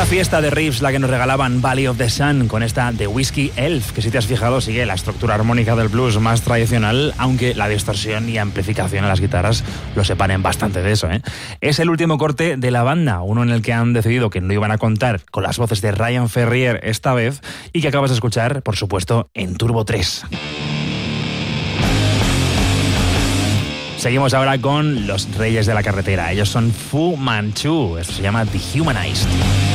Una fiesta de riffs la que nos regalaban Valley of the Sun con esta de Whiskey Elf, que si te has fijado sigue la estructura armónica del blues más tradicional, aunque la distorsión y amplificación en las guitarras lo separen bastante de eso, ¿eh? Es el último corte de la banda, uno en el que han decidido que no iban a contar con las voces de Ryan Ferrier esta vez y que acabas de escuchar, por supuesto, en Turbo 3. Seguimos ahora con los Reyes de la Carretera. Ellos son Fu Manchu. Esto se llama Dehumanized.